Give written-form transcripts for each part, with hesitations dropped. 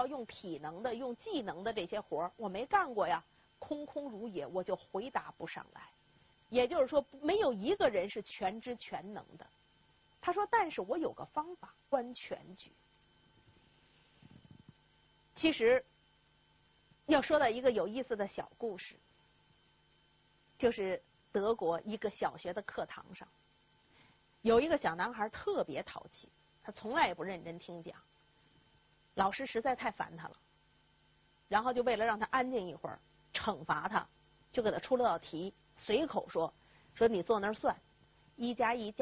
要用体能的、用技能的这些活我没干过呀，空空如也，我就回答不上来。也就是说，没有一个人是全知全能的。他说，但是我有个方法，观全局。其实要说到一个有意思的小故事，就是德国一个小学的课堂上，有一个小男孩特别淘气，他从来也不认真听讲，老师实在太烦他了，然后就为了让他安静一会儿，惩罚他，就给他出了道题，随口说你坐那儿算，1+1+2+3+4+5+6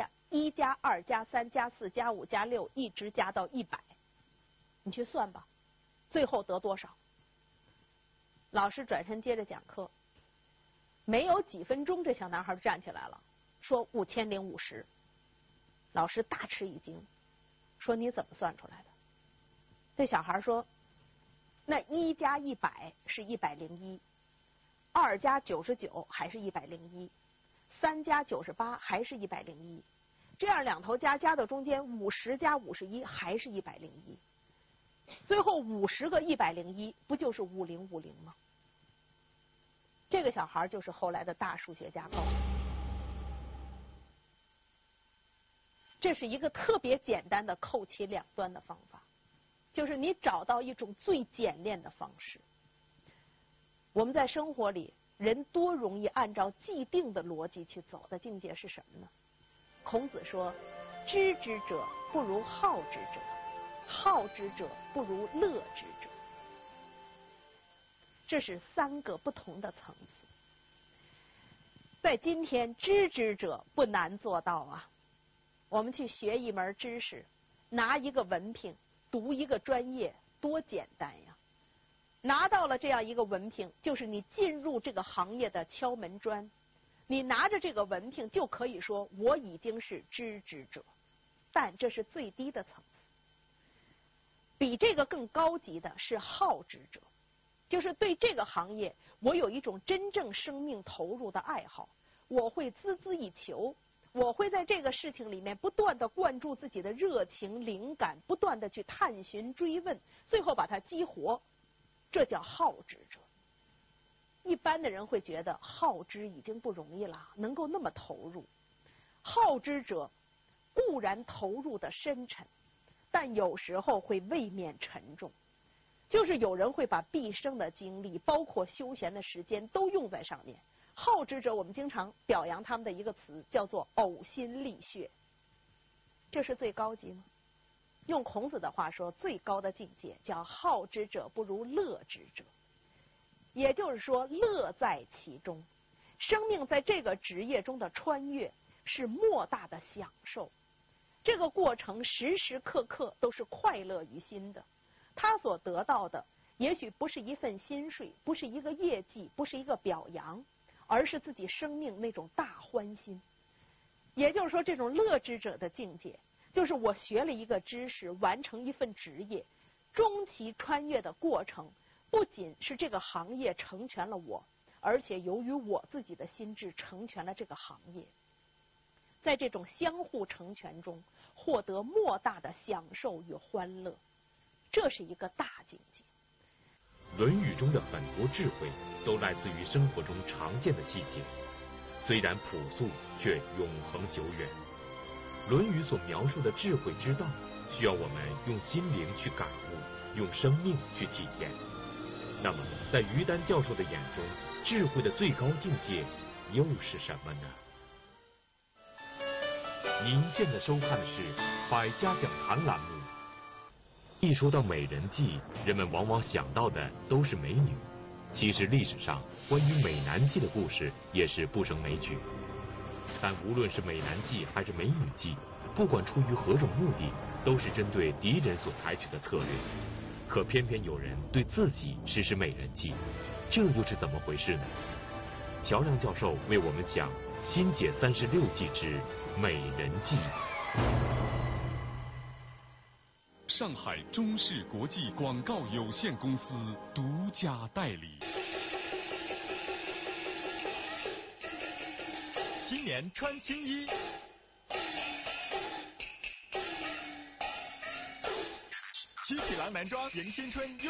一直加到100，你去算吧，最后得多少？老师转身接着讲课，没有几分钟，这小男孩站起来了，说5050。老师大吃一惊，说你怎么算出来的？这小孩说，那1加100是101，2加99还是101，3加98还是101，这样两头加到中间，50加51还是101，最后50个101不就是5050吗？这个小孩就是后来的大数学家高斯。这是一个特别简单的扣其两端的方法，就是你找到一种最简练的方式。我们在生活里，人多容易按照既定的逻辑去走的境界是什么呢？孔子说，知之者不如好之者，好之者不如乐之者。这是3个不同的层次。在今天，知之者不难做到啊。我们去学一门知识，拿一个文凭，读一个专业，多简单呀！拿到了这样一个文凭，就是你进入这个行业的敲门砖。你拿着这个文凭，就可以说我已经是知之者，但这是最低的层次。比这个更高级的是好之者，就是对这个行业，我有一种真正生命投入的爱好，我会孜孜以求。我会在这个事情里面不断的灌注自己的热情、灵感，不断的去探寻、追问，最后把它激活，这叫好之者。一般的人会觉得好之已经不容易了，能够那么投入。好之者固然投入的深沉，但有时候会未免沉重。就是有人会把毕生的精力，包括休闲的时间，都用在上面。好之者，我们经常表扬他们的一个词叫做呕心沥血，这是最高级吗？用孔子的话说，最高的境界叫好之者不如乐之者，也就是说，乐在其中。生命在这个职业中的穿越是莫大的享受，这个过程时时刻刻都是快乐于心的。他所得到的也许不是一份薪水，不是一个业绩，不是一个表扬，而是自己生命那种大欢心。也就是说，这种乐之者的境界，就是我学了一个知识，完成一份职业，终其穿越的过程，不仅是这个行业成全了我，而且由于我自己的心智成全了这个行业。在这种相互成全中，获得莫大的享受与欢乐，这是一个大境界。 《论语》中的很多智慧都来自于生活中常见的细节，虽然朴素，却永恒久远。《论语》所描述的智慧之道，需要我们用心灵去感悟，用生命去体验。那么，在于丹教授的眼中，智慧的最高境界又是什么呢？您现在收看的是百家讲坛栏目。一说到美人计，人们往往想到的都是美女。其实历史上关于美男计的故事也是不胜枚举。但无论是美男计还是美女计，不管出于何种目的，都是针对敌人所采取的策略。可偏偏有人对自己实施美人计，这又是怎么回事呢？乔亮教授为我们讲新解36计之美人计。 上海中视国际广告有限公司独家代理。今年穿青衣，七匹狼男装迎新春。